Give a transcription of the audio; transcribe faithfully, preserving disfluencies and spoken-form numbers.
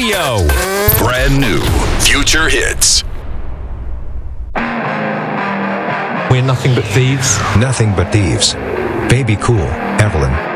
Radio. Brand new future hits. We're nothing but thieves. Nothing but thieves. Baby Cool, Evelyn.